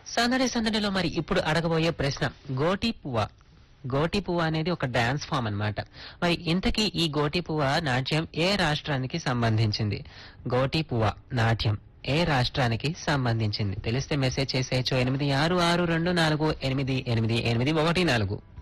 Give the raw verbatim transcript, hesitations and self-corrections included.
సందడి సందడిలో మరి ఇప్పుడు అడగబోయే ప్రశ్న గోటి పువ్వ. గోటి పువ్వ అనేది ఒక డాన్స్ ఫామ్ అన్నమాట. మరి ఇంతకీ ఈ గోటి పువ్వ నాట్యం ఏ రాష్ట్రానికి సంబంధించింది? గోటి పువ్వ నాట్యం ఏ రాష్ట్రానికి సంబంధించింది? తెలిస్తే మెసేజ్ చేసేయచ్చు ఎనిమిది ఆరు ఆరు రెండు నాలుగు ఎనిమిది ఎనిమిది ఎనిమిది ఒకటి నాలుగు.